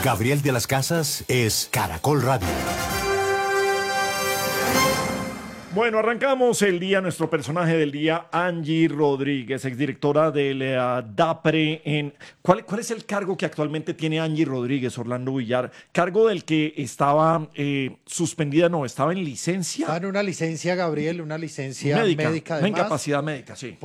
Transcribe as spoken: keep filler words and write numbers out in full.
Gabriel de las Casas es Caracol Radio. Bueno, arrancamos el día, nuestro personaje del día, Angie Rodríguez, exdirectora del uh, DAPRE. En, ¿cuál, ¿Cuál es el cargo que actualmente tiene Angie Rodríguez, Orlando Villar? Cargo del que estaba eh, suspendida, no, estaba en licencia. Estaba en una licencia, Gabriel, una licencia médica, médica una además. incapacidad médica, sí.